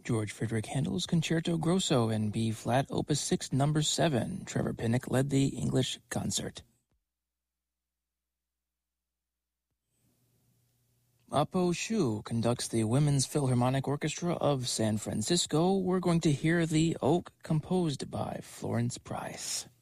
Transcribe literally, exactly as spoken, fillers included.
George Friedrich Handel's Concerto Grosso in B-flat, Opus six, number seven. Trevor Pinnock led the English concert. Apo Shu conducts the Women's Philharmonic Orchestra of San Francisco. We're going to hear the Oak, composed by Florence Price.